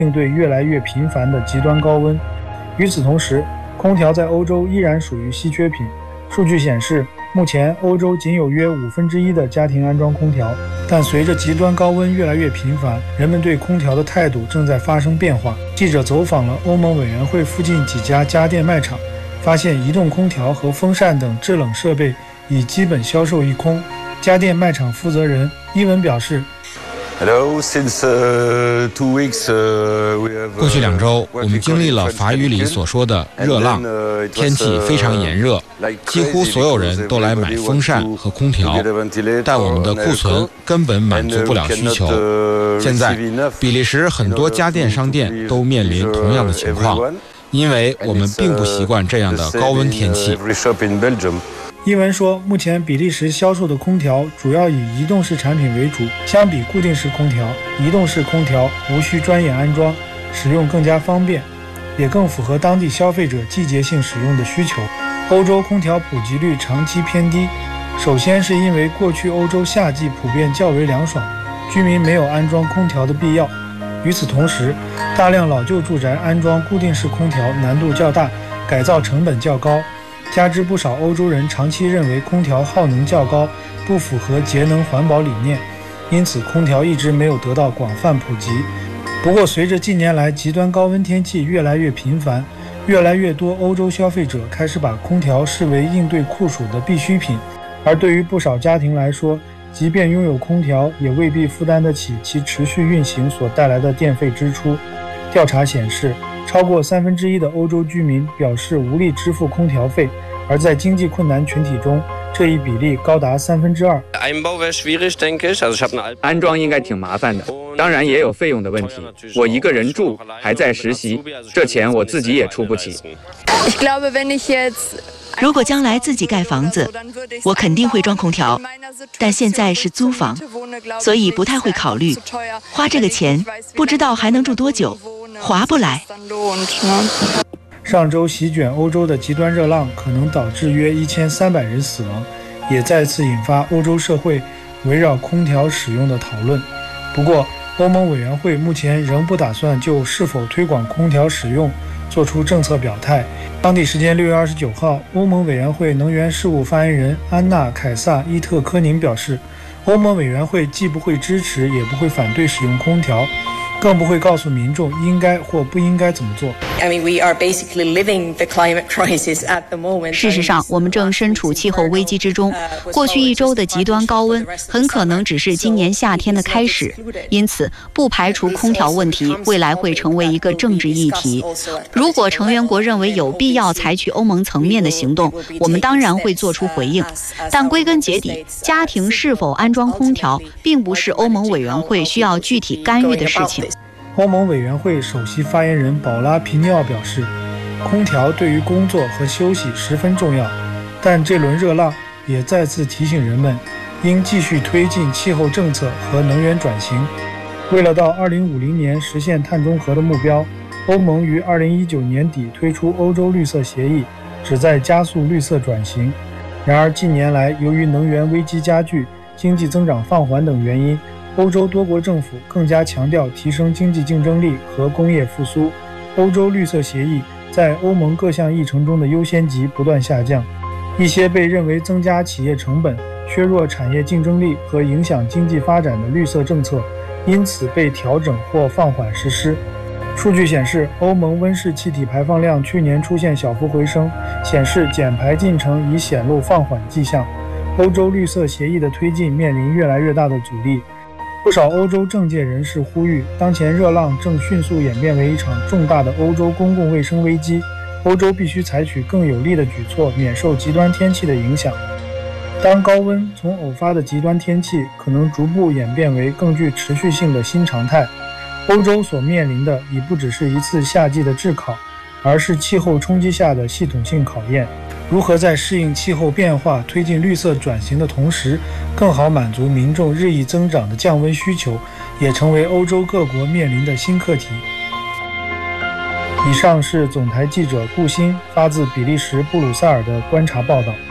应对越来越频繁的极端高温。与此同时，空调在欧洲依然属于稀缺品。数据显示，目前欧洲仅有约1/5的家庭安装空调，但随着极端高温越来越频繁，人们对空调的态度正在发生变化。记者走访了欧盟委员会附近几家家电卖场，发现移动空调和风扇等制冷设备已基本销售一空。家电卖场负责人伊文表示， 过去2周，我们经历了法语里所说的热浪，天气非常炎热，几乎所有人都来买风扇和空调，但我们的库存根本满足不了需求。现在，比利时很多家电商店都面临同样的情况，因为我们并不习惯这样的高温天气。 伊文说，目前比利时销售的空调主要以移动式产品为主，相比固定式空调，移动式空调无需专业安装，使用更加方便，也更符合当地消费者季节性使用的需求。欧洲空调普及率长期偏低，首先是因为过去欧洲夏季普遍较为凉爽，居民没有安装空调的必要。与此同时，大量老旧住宅安装固定式空调难度较大，改造成本较高，加之不少欧洲人长期认为空调耗能较高，不符合节能环保理念，因此空调一直没有得到广泛普及。不过，随着近年来极端高温天气越来越频繁，越来越多欧洲消费者开始把空调视为应对酷暑的必需品，而对于不少家庭来说，即便拥有空调，也未必负担得起其持续运行所带来的电费支出。调查显示，超过1/3的欧洲居民表示无力支付空调费，而在经济困难群体中，这一比例高达2/3。 安装应该挺麻烦的，当然也有费用的问题。我一个人住，还在实习，这钱我自己也出不起。 如果将来自己盖房子，我肯定会装空调，但现在是租房，所以不太会考虑花这个钱，不知道还能住多久，划不来。 上周席卷欧洲的极端热浪可能导致约1300人死亡，也再次引发欧洲社会围绕空调使用的讨论。不过，欧盟委员会目前仍不打算就是否推广空调使用做出政策表态。当地时间6月29号，欧盟委员会能源事务发言人安娜·凯撒·伊特科宁表示，欧盟委员会既不会支持也不会反对使用空调，更不会告诉民众应该或不应该怎么做。 事实上，我们正身处气候危机之中。过去1周的极端高温很可能只是今年夏天的开始，因此不排除空调问题未来会成为一个政治议题。如果成员国认为有必要采取欧盟层面的行动，我们当然会做出回应。但归根结底，家庭是否安装空调，并不是欧盟委员会需要具体干预的事情。 欧盟委员会首席发言人保拉·皮尼奥表示，空调对于工作和休息十分重要，但这轮热浪也再次提醒人们应继续推进气候政策和能源转型。为了到2050年实现碳中和的目标，欧盟于2019年底推出欧洲绿色协议，旨在加速绿色转型。然而近年来，由于能源危机加剧、经济增长放缓等原因，欧洲多国政府更加强调提升经济竞争力和工业复苏。欧洲绿色协议在欧盟各项议程中的优先级不断下降，一些被认为增加企业成本、削弱产业竞争力和影响经济发展的绿色政策，因此被调整或放缓实施。数据显示，欧盟温室气体排放量去年出现小幅回升，显示减排进程已显露放缓迹象。欧洲绿色协议的推进面临越来越大的阻力。不少欧洲政界人士呼吁，当前热浪正迅速演变为一场重大的欧洲公共卫生危机，欧洲必须采取更有力的举措，免受极端天气的影响。当高温从偶发的极端天气可能逐步演变为更具持续性的新常态，欧洲所面临的已不只是一次夏季的炙考，而是气候冲击下的系统性考验。如何在适应气候变化、推进绿色转型的同时，更好满足民众日益增长的降温需求，也成为欧洲各国面临的新课题。以上是总台记者顾鑫发自比利时布鲁塞尔的观察报道。